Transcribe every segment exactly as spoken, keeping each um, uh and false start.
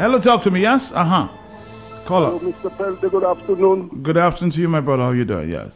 Hello, talk to me, yes? Uh-huh. Call Hello, up. Mister Pelte, good afternoon. Good afternoon to you, my brother. How you doing? Yes.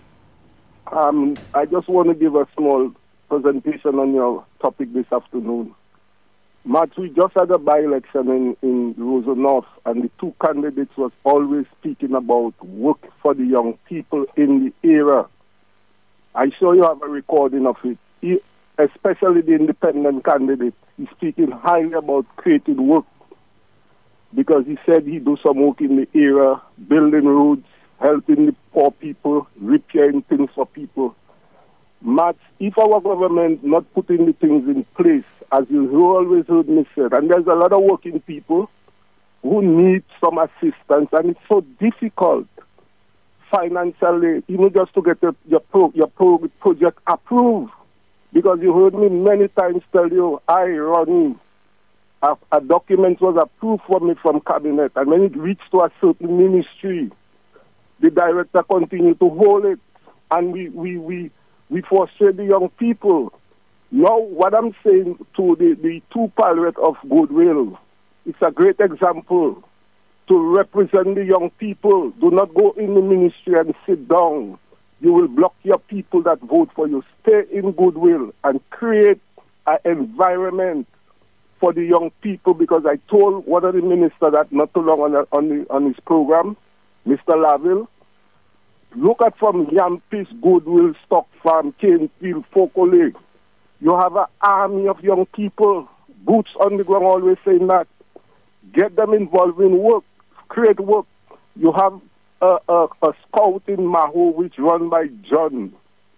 Um, I just want to give a small presentation on your topic this afternoon. Matt, we just had a by-election in, in Rosa North, and the two candidates was always speaking about work for the young people in the era. I saw you have a recording of it. He, especially the independent candidate, he's speaking highly about creating work because he said he do some work in the era, building roads, helping the poor people, repairing things for people. Matt, if our government not putting the things in place, as you always heard me say, and there's a lot of working people who need some assistance, and it's so difficult financially, even just to get your, your, pro, your pro, project approved. Because you heard me many times tell you, I, Ronnie, a, a document was approved for me from cabinet, and when it reached to a certain ministry, the director continued to hold it, and we, we, we, we frustrate the young people. Now, what I'm saying to the, the two pilots of Goodwill, it's a great example to represent the young people. Do not go in the ministry and sit down. You will block your people that vote for you. Stay in Goodwill and create an environment for the young people, because I told one of the ministers that not too long on, the, on, the, on his program, Mister Laville, look at from Yampis, Goodwill, Stock Farm, Canefield, Focole. You have an army of young people, boots on the ground, always saying that. Get them involved in work, create work. You have a, a, a scout in Maho, which run by John,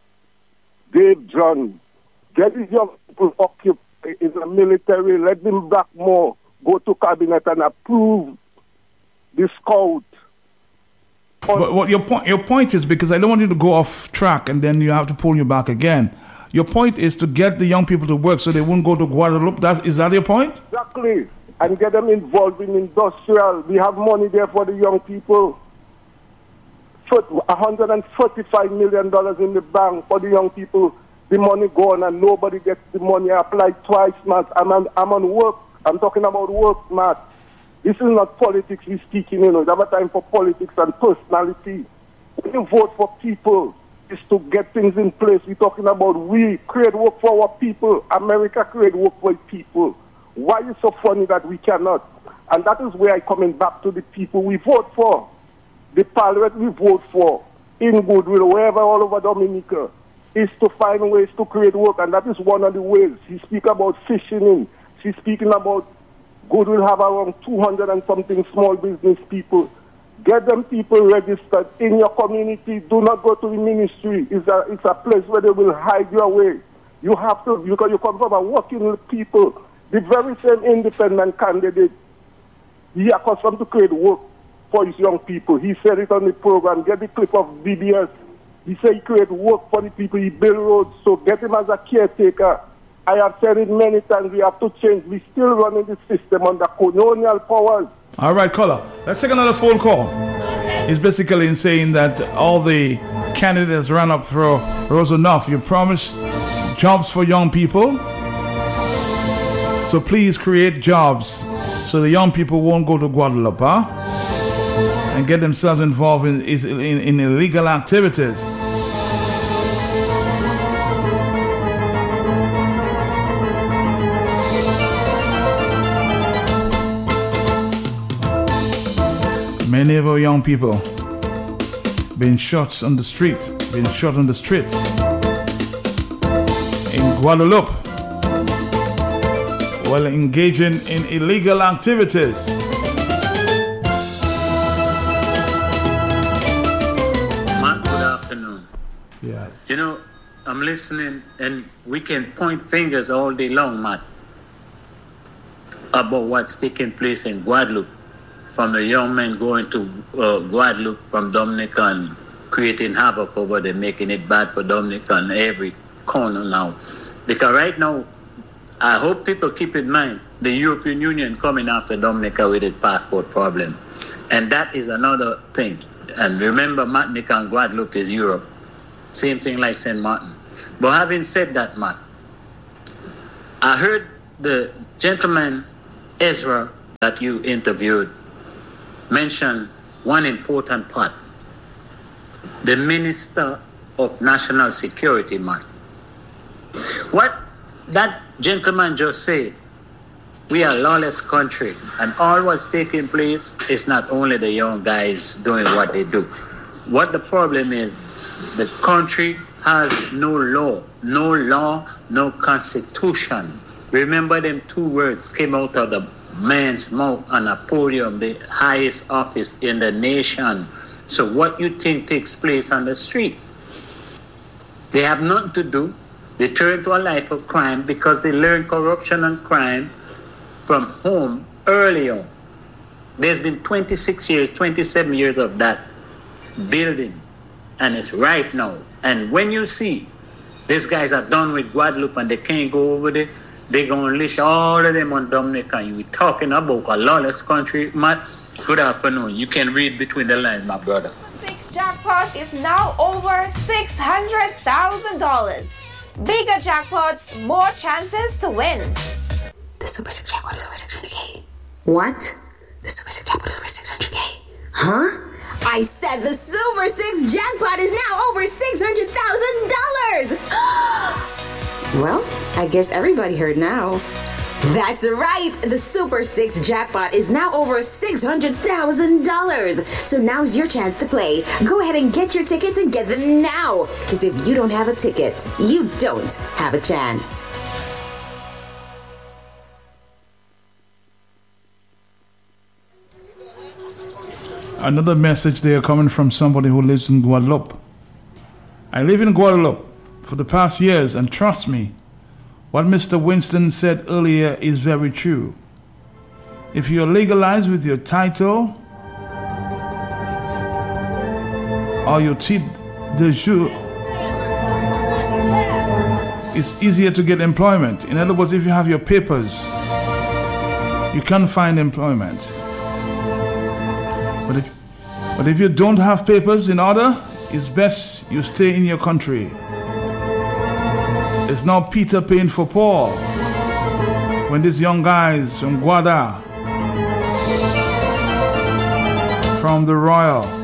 Dave John. Get these young people occupied in the military, let them back more, go to cabinet and approve the scout. But what your point your point is, because I don't want you to go off track and then you have to pull you back again. Your point is to get the young people to work so they won't go to Guadeloupe. That, is that your point? Exactly. And get them involved in industrial. We have money there for the young people. one hundred forty-five million dollars in the bank for the young people. The money gone and nobody gets the money. I applied twice, Matt. I'm on, I'm on work. I'm talking about work, Matt. This is not politics we're speaking, you know. It's have time for politics and personality. When you vote for people, is to get things in place. We're talking about we create work for our people. America create work for people. Why is it so funny that we cannot? And that is where I'm coming back to the people we vote for. The parliament we vote for in Goodwill, wherever all over Dominica, is to find ways to create work. And that is one of the ways. She speak about fishing in. She's speaking about Goodwill have around two hundred and something small business people. Get them people registered in your community. Do not go to the ministry. It's a, it's a place where they will hide you away. You have to, because you come from a working with people. The very same independent candidate, he accustomed to create work for his young people. He said it on the program. Get the clip of B B S. He said he create work for the people. He build roads. So get him as a caretaker. I have said it many times. We have to change. We still running the system under colonial powers. All right, caller. Let's take another phone call. He's basically in saying that all the candidates ran up through Rosa North. You promised jobs for young people. So please create jobs so the young people won't go to Guadeloupe, huh? And get themselves involved in, in, in illegal activities. Many of our young people been shot on the street, been shot on the streets in Guadeloupe while engaging in illegal activities. Matt, good afternoon. Yes. You know, I'm listening and we can point fingers all day long, Matt, about what's taking place in Guadeloupe. From the young men going to uh, Guadeloupe from Dominica and creating havoc over there, making it bad for Dominica and every corner now. Because right now, I hope people keep in mind the European Union coming after Dominica with its passport problem. And that is another thing. And remember, Martinique and Guadeloupe is Europe. Same thing like Saint Martin. But having said that, Matt, I heard the gentleman, Ezra, that you interviewed mentioned one important part. The Minister of National Security, man. What that gentleman just said, we are a lawless country, and all what's taking place is not only the young guys doing what they do. What the problem is, the country has no law, no law, no constitution. Remember them two words came out of the man's mouth on a podium, the highest office in the nation. So what you think takes place on the street? They have nothing to do. They turn to a life of crime because they learn corruption and crime from home early on. There's been twenty-six years, twenty-seven years of that building, and it's right now. And when you see these guys are done with Guadeloupe and they can't go over there, they're going to unleash all of them on Dominica. You're talking about a lawless country. Matt, good afternoon. You can read between the lines, my brother. Six jackpot is now over six hundred thousand dollars. Bigger jackpots, more chances to win. The Super six jackpot is over six hundred K. What? The Super six jackpot is over six hundred K. Huh? I said the Super six jackpot is now over six hundred thousand dollars. Well, I guess everybody heard now. That's right. The Super six jackpot is now over six hundred thousand dollars. So now's your chance to play. Go ahead and get your tickets and get them now. Because if you don't have a ticket, you don't have a chance. Another message there coming from somebody who lives in Guadeloupe. I live in Guadeloupe for the past years, and trust me, what Mister Winston said earlier is very true. If you're legalized with your title or your titre de jure, it's easier to get employment. In other words, if you have your papers, you can find employment. But if, but if you don't have papers in order, it's best you stay in your country. It's now Peter paying for Paul. When these young guys from Guada, from the Royal,